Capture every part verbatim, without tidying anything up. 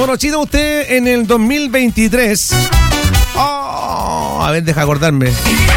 Bueno, Chino, usted en el dos mil veintitrés... Oh, a ver, deja acordarme.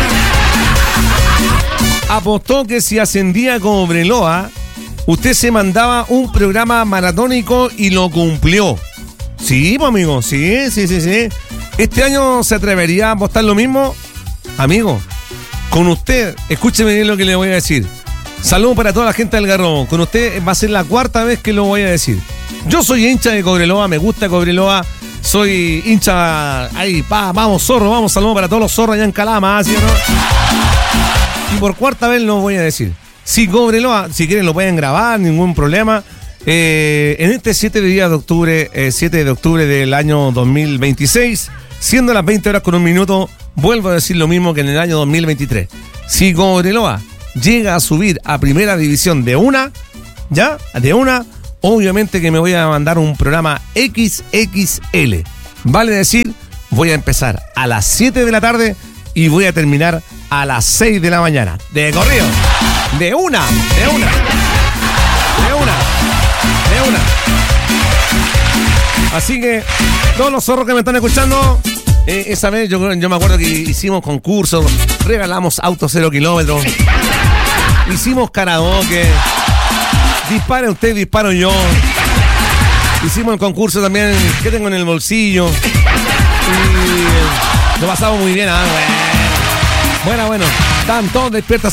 Apostó que si ascendía como Cobreloa, usted se mandaba un programa maratónico y lo cumplió. Sí, pues, amigo, sí, sí, sí, sí. ¿Este año se atrevería a apostar lo mismo? Amigo, con usted, escúcheme bien lo que le voy a decir. Saludos para toda la gente del Garrobo. Con usted va a ser la cuarta vez que lo voy a decir. Yo soy hincha de Cobreloa, me gusta Cobreloa. Soy hincha... Ahí, pa, vamos, zorro, vamos, saludos para todos los zorros allá en Calama, ¿sí o no? Y por cuarta vez lo voy a decir. Si Cobreloa, si quieren lo pueden grabar, ningún problema. Eh, en este siete de día de octubre, eh, siete de octubre del año dos mil veintiséis, siendo las veinte horas con un minuto, vuelvo a decir lo mismo que en el año dos mil veintitrés. Si Cobreloa llega a subir a primera división de una, ¿ya? De una, obviamente que me voy a mandar un programa equis equis ele. Vale decir, voy a empezar a las siete de la tarde y voy a terminar a las seis de la mañana. De corrido. De una, de una. De una. De una. Así que, todos los zorros que me están escuchando, eh, esa vez yo, yo me acuerdo que hicimos concursos, regalamos autos cero kilómetros, hicimos karaoke, dispare usted, disparo yo. Hicimos el concurso también, ¿qué tengo en el bolsillo? Y lo pasamos muy bien, ¿ah? Bueno, bueno, están todos despiertas